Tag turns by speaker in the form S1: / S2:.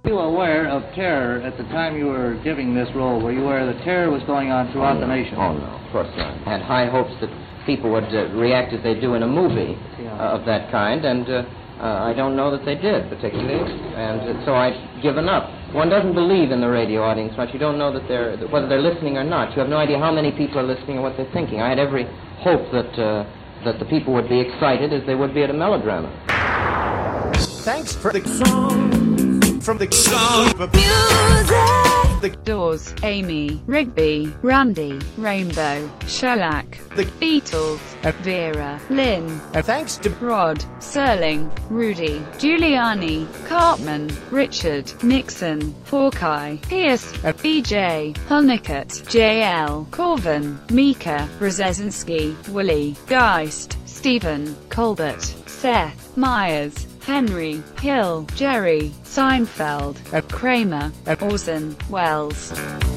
S1: Were you aware of terror at the time you were giving this role? Were you aware that terror was going on throughout the nation?
S2: Oh, no, of course not. I had high hopes that people would react as they do in a movie of that kind, and I don't know that they did, particularly, and so I've given up. One doesn't believe in the radio audience much. You don't know that whether they're listening or not. You have no idea how many people are listening or what they're thinking. I had every hope that the people would be excited as they would be at a melodrama.
S3: Thanks for the song. From the song for
S4: music. The Doors, Amy, Rigby, Randy, Rainbow, Shellac, the Beatles, Vera, Lynn,
S3: thanks to
S4: Rod, Serling, Rudy, Giuliani, Cartman, Richard, Nixon, Hawkeye, Pierce, BJ, Honeycutt, JL, Corvin, Mika, Brzezinski, Willie, Geist, Stephen, Colbert, Seth, Myers, Henry, Hill, Jerry, Seinfeld, Kramer, Orson Welles.